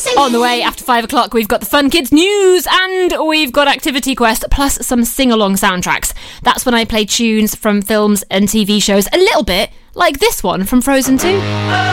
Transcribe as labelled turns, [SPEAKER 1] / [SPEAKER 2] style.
[SPEAKER 1] On the way after 5 o'clock, we've got the Fun Kids News and we've got Activity Quest, plus some sing-along soundtracks. That's when I play tunes from films and TV shows, a little bit like this one from Frozen 2.